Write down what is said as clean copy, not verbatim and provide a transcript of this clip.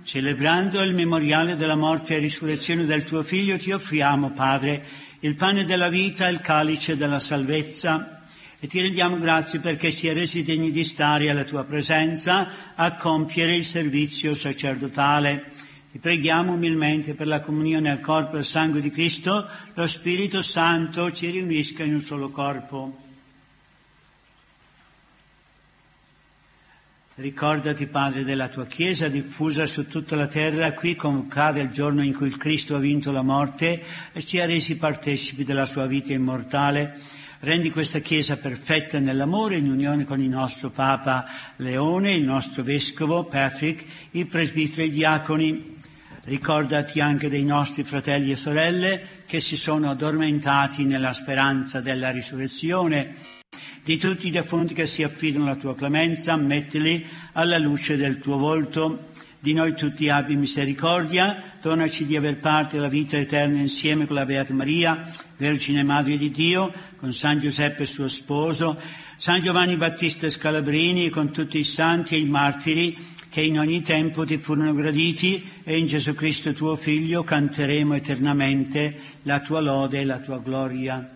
celebrando il memoriale della morte e risurrezione del tuo Figlio, ti offriamo, Padre, il pane della vita e il calice della salvezza, e ti rendiamo grazie perché ci hai resi degni di stare alla tua presenza a compiere il servizio sacerdotale. Ti preghiamo umilmente per la comunione al corpo e al sangue di Cristo, lo Spirito Santo ci riunisca in un solo corpo. Ricordati, Padre, della tua Chiesa diffusa su tutta la terra, qui convocata il giorno in cui il Cristo ha vinto la morte e ci ha resi partecipi della sua vita immortale. Rendi questa Chiesa perfetta nell'amore, in unione con il nostro Papa Leone, il nostro Vescovo Patrick, i presbiteri e i diaconi. Ricordati anche dei nostri fratelli e sorelle che si sono addormentati nella speranza della risurrezione. Di tutti i defunti che si affidano alla tua clemenza, ammettili alla luce del tuo volto. Di noi tutti abbi misericordia, donaci di aver parte alla vita eterna insieme con la Beata Maria, Vergine Madre di Dio, con San Giuseppe suo sposo, San Giovanni Battista Scalabrini, con tutti i santi e i martiri che in ogni tempo ti furono graditi, e in Gesù Cristo tuo Figlio canteremo eternamente la tua lode e la tua gloria.